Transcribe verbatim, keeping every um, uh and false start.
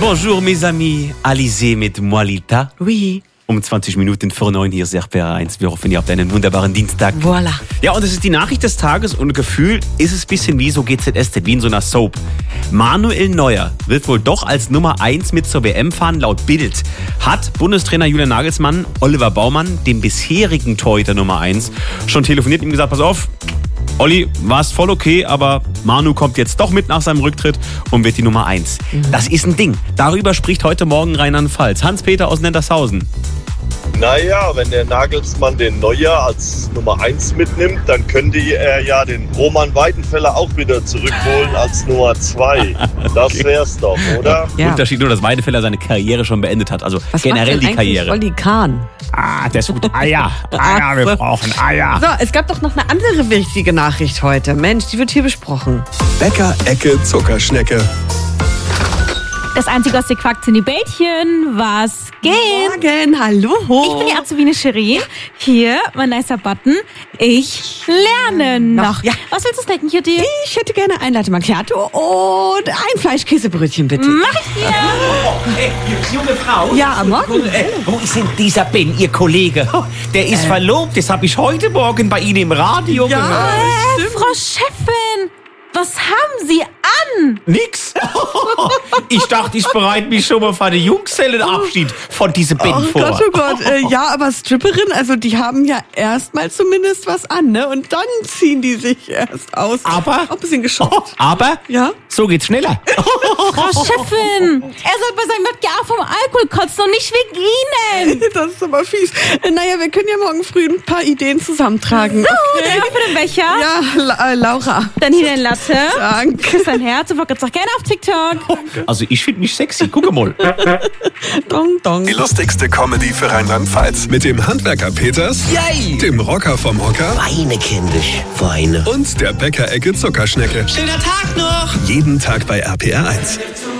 Bonjour mes amis, Alizé mit Moalita. Oui. Um zwanzig Minuten vor neun hier ist R P R eins. Wir hoffen, ihr habt einen wunderbaren Dienstag. Voilà. Ja, und es ist die Nachricht des Tages und gefühlt ist es ein bisschen wie so G Z S Z, wie in so einer Soap. Manuel Neuer wird wohl doch als Nummer eins mit zur W M fahren, laut Bild. Hat Bundestrainer Julian Nagelsmann Oliver Baumann, dem bisherigen Torhüter Nummer eins, schon telefoniert und ihm gesagt, pass auf, Olli, war's voll okay, aber Manu kommt jetzt doch mit nach seinem Rücktritt und wird die Nummer eins. Mhm. Das ist ein Ding. Darüber spricht heute Morgen Rheinland-Pfalz. Hans-Peter aus Nendershausen. Naja, wenn der Nagelsmann den Neuer als Nummer eins mitnimmt, dann könnte er ja den Roman Weidenfeller auch wieder zurückholen als Nummer zwei. Das Okay. wär's doch, oder? Ja. Unterschied nur, dass Weidenfeller seine Karriere schon beendet hat. Also Was generell macht denn die eigentlich Karriere. Olli Kahn? Ah, der ist gut. Eier. Eier, wir brauchen Eier. So, es gab doch noch eine andere wichtige Nachricht heute. Mensch, die wird hier besprochen. Bäcker, Ecke, Zuckerschnecke. Das einzige, was ihr quackt, sind die Bällchen. Was geht? Morgen, hallo. Ich bin die Azubine Cherie. Hier, mein nicer Button. Ich lerne noch. Ja. Was willst du snacken, Kitty? Ich hätte gerne ein Latte Macchiato und ein Fleischkäsebrötchen, bitte. Mach ich dir. Hey, junge Frau. Ja, am Morgen. Äh, wo ist denn dieser Ben, Ihr Kollege? Der ist verlobt, das habe ich heute Morgen bei Ihnen im Radio Ja. gehört. Äh, Frau Chefin, was haben Sie an? Nix. Ich dachte, ich bereite mich schon mal für den Junggesellenabschied von diesem Ben Oh vor. Gott, oh Gott. Äh, ja, aber Stripperin, also die haben ja erstmal zumindest was an, ne? Und dann ziehen die sich erst aus. Aber- Auch ein bisschen geschockt. Aber Ja? so geht's schneller. Frau Chefin, er soll bei seinem Wodka auch vom Alkohol kotzen und nicht wegen Ihnen. Das ist aber fies. Äh, Naja, wir können ja morgen früh ein paar Ideen zusammentragen. So, Okay? danke für den Becher. Ja, La äh, Laura. Dann hier den Latte. Danke. Küss dein Herz und folgt uns auch gerne auf TikTok. Also ich finde mich sexy, guck mal. Dong, dong. Die lustigste Comedy für Rheinland-Pfalz. Mit dem Handwerker Peters, Yay! dem Rocker vom Hocker Weine, kindisch, Weine. und der Bäcker, Ecke, Zuckerschnecke. Schöner Tag noch! Jeden Tag bei R P R eins.